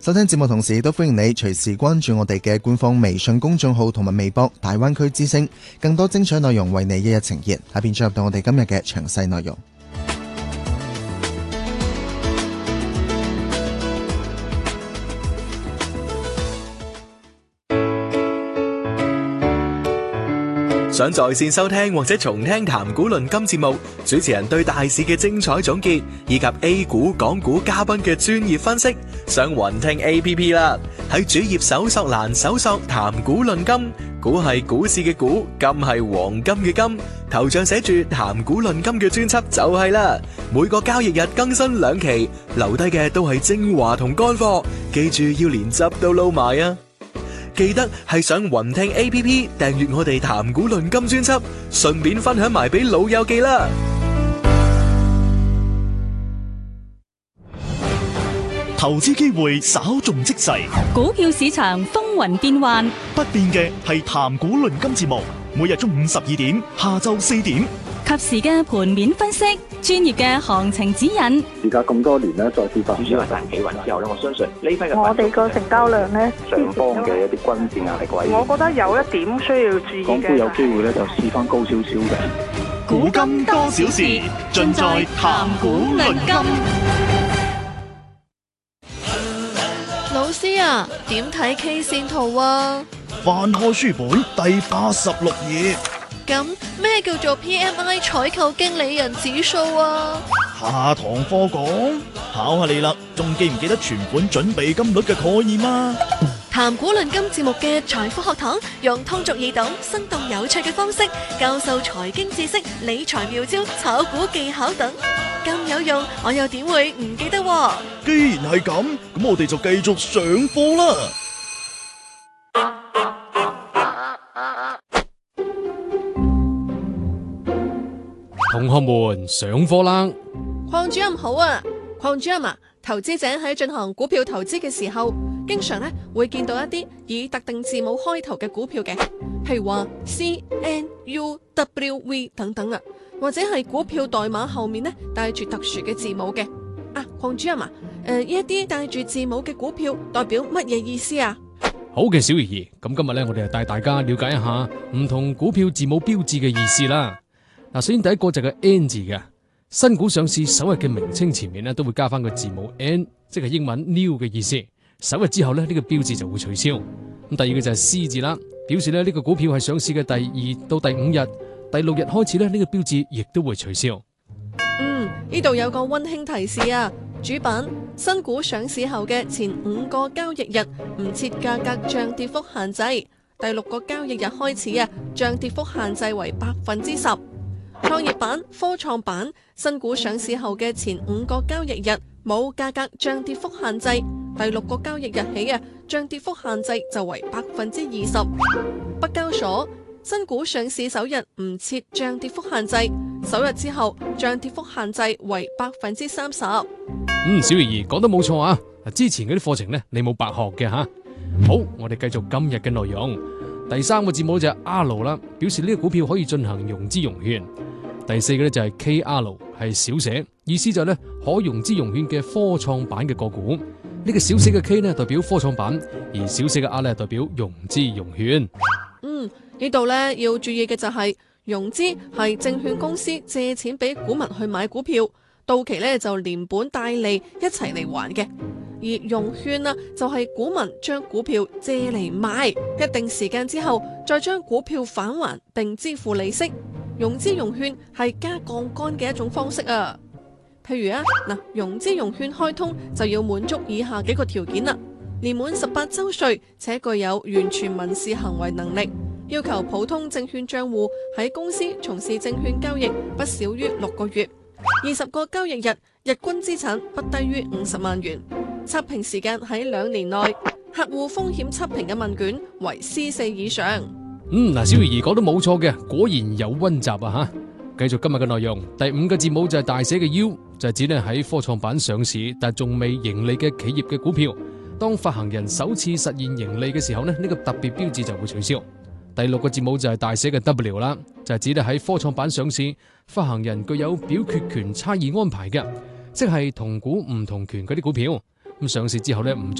收聽節目同時都歡迎你隨時關注我哋嘅官方微信公眾號同埋微博大灣區之聲，更多精彩內容為你一日呈現。下邊進入到我哋今日嘅詳細內容。 想在線收聽或者重聽談股論金節目，主持人對大市嘅精彩總結，以及 A 股、港股嘉賓嘅專業分析，上雲聽 APP 啦。喺主頁搜索欄搜索談股論金，股係股市嘅股，金係黃金嘅金，頭像寫住談股論金嘅專輯就係啦。每個交易日更新2期，留低嘅都係精華同乾貨，記住要連汁都撈埋啊！記得係上雲聽 APP 訂閱我哋談股論金專輯，順便分享埋俾老友記啦。 投資機會稍縱即逝， 股票市場風雲變幻， 不變嘅係談股論金節目，每日中午12點，下晝4點， 及時嘅盤面分析，專業嘅行情指引。 而家咁多年咧，再次發展主要係大企穩之後咧，我相信呢批嘅我哋個成交量咧， 上方嘅一啲均線壓力位， 我覺得有一點需要注意嘅。 港股有機會咧就試翻高少少嘅。 古今多少事，盡在談股論金。 老師啊，點睇 K 線圖啊？ 翻開書本第86頁。 咁咩叫做 PMI 採購經理人指數啊？ 下堂課講，考下你啦，仲記唔記得存款準備金率嘅概念啊？ 談股論金節目嘅財富學堂，用通俗易懂、生動有趣嘅方式教授財經知識、理財妙招、炒股技巧等，咁有用，我又點會唔記得喎？ 既然係咁，咁我哋就繼續上課啦。 同學們上課啦！ 鄺主任好啊，鄺主任啊，投資者喺進行股票投資嘅時候，經常咧會見到一啲以特定字母開頭嘅股票嘅，譬如話 C、N、U、W、V 等等啊，或者係股票代碼後面咧帶住特殊嘅字母嘅。啊，鄺主任啊，呢一啲帶住字母嘅股票代表乜嘢意思啊？ 好嘅，小怡，咁今日咧我哋就帶大家了解一下唔同股票字母標誌嘅意思啦。嗱，首先第一個就係 N 字嘅，新股上市首日嘅名稱前面咧都會加翻個字母 N， 即係英文 new 嘅意思。首日之後咧呢個標誌就會取消。咁第二個就係 C 字啦，表示咧呢個股票係上市嘅第2到第5日、第6日開始咧呢個標誌亦都會取消。 呢度有個溫馨提示啊，主板新股上市後嘅前5個交易日唔設價格漲跌幅限制，第6個交易日開始啊，漲跌幅限制為10%。創業板、科創板新股上市後嘅前5個交易日冇價格漲跌幅限制，第6個交易日起啊，漲跌幅限制就為20%。北交所新股上市首日唔設漲跌幅限制，首日之後漲跌幅限制為30%。 小怡講得冇錯啊！之前嗰啲課程呢，你冇白學嘅吓。好，我哋繼續今日嘅內容。第3個字母就係 R 啦，表示呢個股票可以進行融資融券。第4個咧就係 KR， 係小寫，意思就係咧可融資融券嘅科創板嘅個股。呢個小寫嘅 K 呢代表科創板，而小寫嘅 R 咧代表融資融券。 呢度咧要注意嘅就係融資係證券公司借錢俾股民去買股票，到期咧就連本帶利一齊嚟還嘅。而融券啊，就係股民將股票借嚟賣，一定時間之後再將股票返還並支付利息。融資融券係加槓桿嘅一種方式啊。譬如融資融券開通就要滿足以下幾個條件啦：年滿18周歲且具有完全民事行為能力，要求普通證券賬戶喺公司從事證券交易不少於6個月，20個交易日日均資產不低於50萬元，測評時間喺2年內，客戶風險測評嘅問卷為 C4 以上。 小怡講得冇錯嘅，果然有溫習啊吓！繼續今日嘅內容，第5個字母就係大寫嘅 U， 就係指咧喺科創板上市但仲未盈利嘅企業嘅股票，當發行人首次實現盈利嘅時候呢，呢個特別標誌就會取消。第6個字母就係大寫嘅 W 啦，就係指咧喺科創板上市，發行人具有表決權差異安排嘅，即係同股唔同權嗰啲股票，咁上市之後呢唔